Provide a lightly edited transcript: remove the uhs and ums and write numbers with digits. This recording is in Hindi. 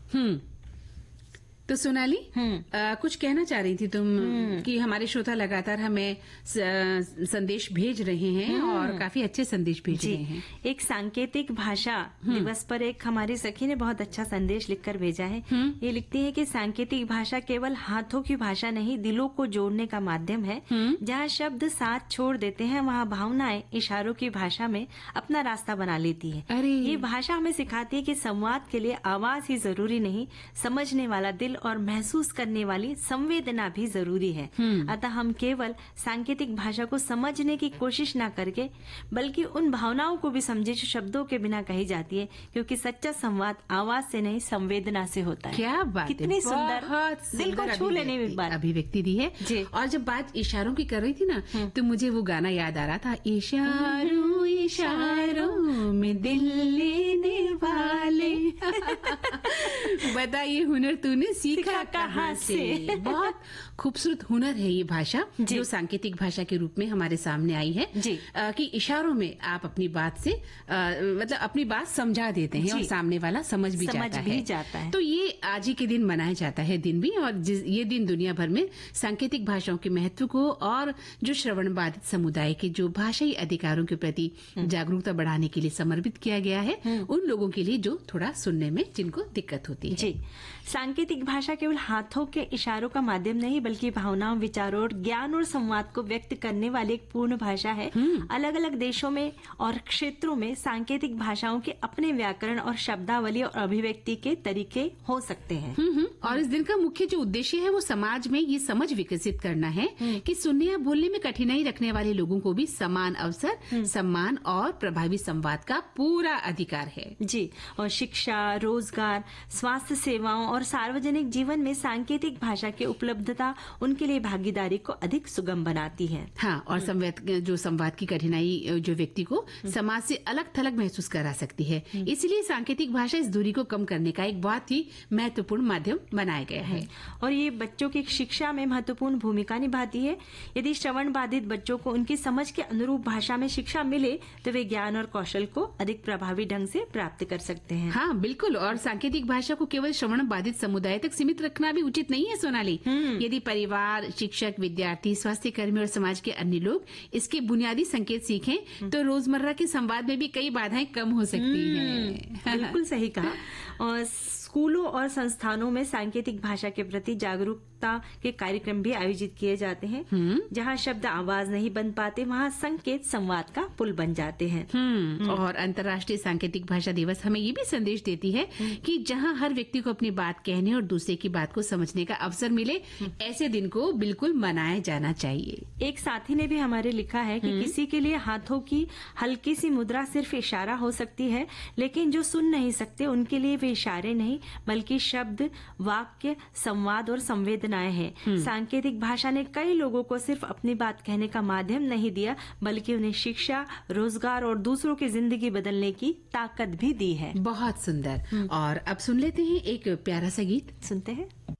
तो सोनाली, कुछ कहना चाह रही थी तुम कि हमारे श्रोता लगातार हमें संदेश भेज रहे हैं और काफी अच्छे संदेश भेज रहे हैं। एक सांकेतिक भाषा दिवस पर एक हमारी सखी ने बहुत अच्छा संदेश लिखकर भेजा है। ये लिखती है कि सांकेतिक भाषा केवल हाथों की भाषा नहीं, दिलों को जोड़ने का माध्यम है। जहाँ शब्द साथ छोड़ देते हैं, वहाँ भावनाएं इशारों की भाषा में अपना रास्ता बना लेती है। ये भाषा हमें सिखाती है कि संवाद के लिए आवाज ही जरूरी नहीं, समझने वाला दिल और महसूस करने वाली संवेदना भी जरूरी है। अतः हम केवल सांकेतिक भाषा को समझने की कोशिश न करके, बल्कि उन भावनाओं को भी समझे जो शब्दों के बिना कही जाती है, क्योंकि सच्चा संवाद आवाज से नहीं संवेदना से होता है। क्या बात, कितनी सुंदर, दिल को छू लेने की बात, अभिव्यक्ति दी है। और जब बात इशारों की कर रही थी ना, तो मुझे वो गाना याद आ रहा था, इशारों इशारों में दिल लेने वाले। बता ये हुनर तूने सीखा कहाँ से। बहुत खूबसूरत हुनर है ये भाषा, जो सांकेतिक भाषा के रूप में हमारे सामने आई है कि इशारों में आप अपनी बात से मतलब अपनी बात समझा देते हैं और सामने वाला समझ भी जाता है। तो ये आज ही के दिन मनाया जाता है दिन भी, और ये दिन दुनिया भर में सांकेतिक भाषाओं के महत्व को और जो श्रवण बाधित समुदाय के जो भाषाई अधिकारों के प्रति जागरूकता बढ़ाने के लिए समर्पित किया गया है, उन लोगों के लिए जो थोड़ा सुनने में जिनको दिक्कत होती है। जी, सांकेतिक भाषा केवल हाथों के इशारों का माध्यम नहीं, बल्कि भावनाओं, विचारों और ज्ञान और संवाद को व्यक्त करने वाली एक पूर्ण भाषा है। अलग अलग देशों में और क्षेत्रों में सांकेतिक भाषाओं के अपने व्याकरण और शब्दावली और अभिव्यक्ति के तरीके हो सकते हैं। और इस दिन का मुख्य जो उद्देश्य है वो समाज में ये समझ विकसित करना है कि सुनने या बोलने में कठिनाई रखने वाले लोगों को भी समान अवसर, सम्मान और प्रभावी संवाद का पूरा अधिकार है। जी, और शिक्षा, रोजगार, स्वास्थ्य सेवाओं और सार्वजनिक जीवन में सांकेतिक भाषा की उपलब्धता उनके लिए भागीदारी को अधिक सुगम बनाती है। हाँ, और संवाद की कठिनाई जो व्यक्ति को समाज से अलग थलग महसूस करा सकती है, इसलिए सांकेतिक भाषा इस दूरी को कम करने का एक बहुत ही महत्वपूर्ण माध्यम बनाया गया है। और ये बच्चों की शिक्षा में महत्वपूर्ण भूमिका निभाती है। यदि श्रवण बाधित बच्चों को उनकी समझ के अनुरूप भाषा में शिक्षा मिले, तो वे ज्ञान और कौशल को अधिक प्रभावी ढंग से प्राप्त कर सकते हैं। हाँ, बिल्कुल। और सांकेतिक भाषा को केवल श्रवण बाधित समुदाय तक सीमित रखना भी उचित नहीं है सोनाली। यदि परिवार, शिक्षक, विद्यार्थी, स्वास्थ्य कर्मी और समाज के अन्य लोग इसके बुनियादी संकेत सीखें, तो रोजमर्रा के संवाद में भी कई बाधाएं कम हो सकती हैं। बिल्कुल सही कहा। और स्कूलों और संस्थानों में सांकेतिक भाषा के प्रति जागरूकता के कार्यक्रम भी आयोजित किए जाते हैं। जहाँ शब्द आवाज नहीं बन पाते, वहाँ संकेत संवाद का पुल बन जाते हैं। और अंतर्राष्ट्रीय सांकेतिक भाषा दिवस हमें ये भी संदेश देती है कि जहाँ हर व्यक्ति को अपनी बात कहने और दूसरे की बात को समझने का अवसर मिले, ऐसे दिन को बिल्कुल मनाया जाना चाहिए। एक साथी ने भी हमारे लिखा है कि किसी के लिए हाथों की हल्की सी मुद्रा सिर्फ इशारा हो सकती है, लेकिन जो सुन नहीं सकते उनके लिए वे इशारे नहीं, बल्कि शब्द, वाक्य, संवाद और संवेदनाएं हैं। सांकेतिक भाषा ने कई लोगों को सिर्फ अपनी बात कहने का माध्यम नहीं दिया, बल्कि उन्हें शिक्षा, रोजगार और दूसरों की जिंदगी बदलने की ताकत भी दी है। बहुत सुंदर। और अब सुन लेते हैं एक प्यारा सा गीत। सुनते हैं।